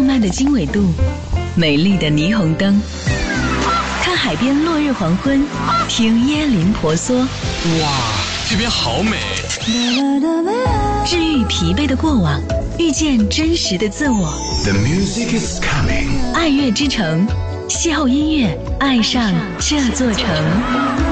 漫的经纬度，美丽的霓虹灯，看海边落日黄昏，听椰林婆娑。 哇，这边好美！ 治愈疲惫的过往，遇见真实的自我。 The music is coming。 爱乐之城，邂逅音乐，爱上这座城。